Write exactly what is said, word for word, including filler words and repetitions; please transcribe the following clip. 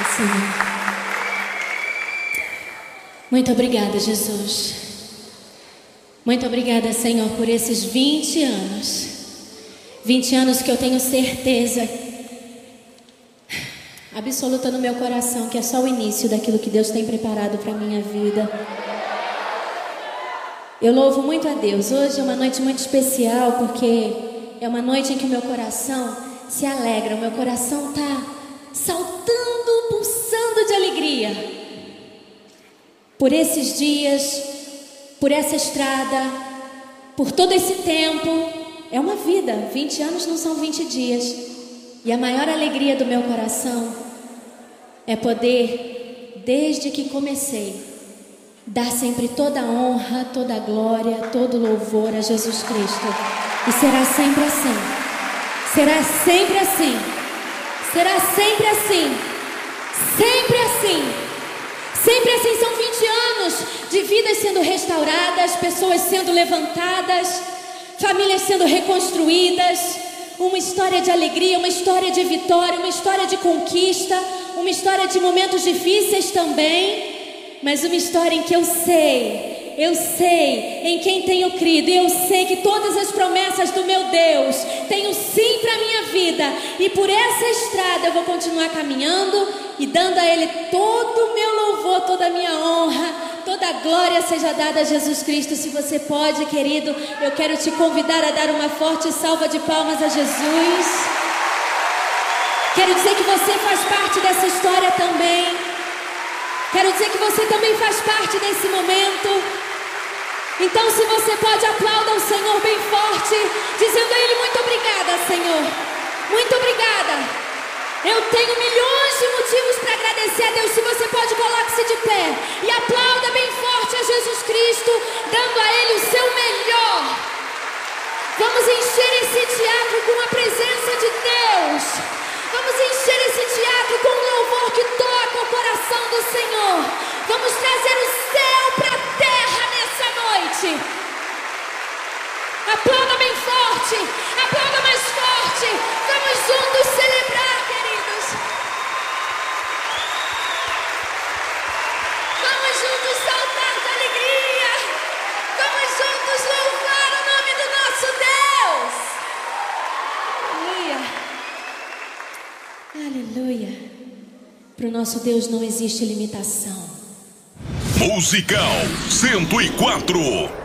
Senhor. Muito obrigada, Jesus. Muito obrigada, Senhor, por esses vinte anos. vinte anos que eu tenho certeza absoluta no meu coração que é só o início daquilo que Deus tem preparado para a minha vida. Eu louvo muito a Deus. Hoje é uma noite muito especial porque é uma noite em que o meu coração se alegra. O meu coração está saltando, pulsando de alegria por esses dias, por essa estrada, por todo esse tempo. É uma vida, vinte anos não são vinte dias. E a maior alegria do meu coração é poder, desde que comecei, dar sempre toda a honra, toda a glória, todo o louvor a Jesus Cristo. E será sempre assim. Será sempre assim. Será sempre assim. Sempre assim. Sempre assim. São vinte anos de vidas sendo restauradas, pessoas sendo levantadas, famílias sendo reconstruídas, uma história de alegria, uma história de vitória, uma história de conquista, uma história de momentos difíceis também, mas uma história em que eu sei, eu sei em quem tenho crido, e eu sei que todas as promessas do meu Deus tenho sim para a minha vida, e por essa estrada eu vou continuar caminhando e dando a Ele todo o meu louvor, toda a minha honra. Toda a glória seja dada a Jesus Cristo. Se você pode, querido, eu quero te convidar a dar uma forte salva de palmas a Jesus. Quero dizer que você faz parte dessa história também. Quero dizer que você também faz parte desse momento. Então, se você pode, aplauda o Senhor bem forte, dizendo a Ele: muito obrigada, Senhor. Muito obrigada. Eu tenho milhões de motivos para agradecer a Deus. Se você pode, coloque-se de pé e aplauda bem forte a Jesus Cristo, dando a Ele o seu melhor. Vamos encher esse teatro com a presença de Deus. Vamos encher esse teatro com um louvor que toca o coração do Senhor. Vamos trazer o céu para a terra nessa noite. Aplauda bem forte, aplauda mais forte. Vamos juntos celebrar, queridos. Vamos juntos saltar de alegria. Vamos juntos louvar o nome do nosso Deus. Aleluia. Aleluia. Para o nosso Deus não existe limitação. Musical cento e quatro.